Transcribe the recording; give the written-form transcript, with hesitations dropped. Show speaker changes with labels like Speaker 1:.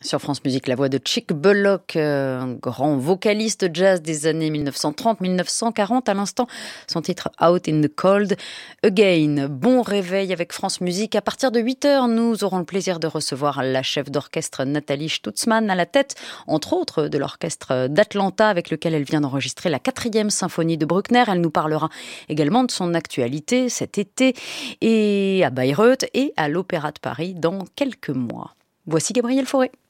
Speaker 1: Sur France Musique, la voix de Chick Bullock, un grand vocaliste jazz des années 1930-1940. À l'instant, son titre Out in the Cold Again. Bon réveil avec France Musique. À partir de 8h, nous aurons le plaisir de recevoir la chef d'orchestre Nathalie Stutzmann à la tête, entre autres, de l'orchestre d'Atlanta avec lequel elle vient d'enregistrer la 4e symphonie de Bruckner. Elle nous parlera également de son actualité cet été et à Bayreuth et à l'Opéra de Paris dans quelques mois. Voici Gabriel Fauré.